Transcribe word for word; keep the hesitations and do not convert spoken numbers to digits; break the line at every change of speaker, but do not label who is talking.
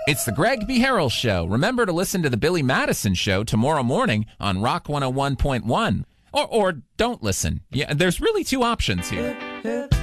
It's the Greg B. Harrell Show. Remember to listen to the Billy Madison Show tomorrow morning on Rock one oh one point one. Or, or don't listen. Yeah, there's really two options here.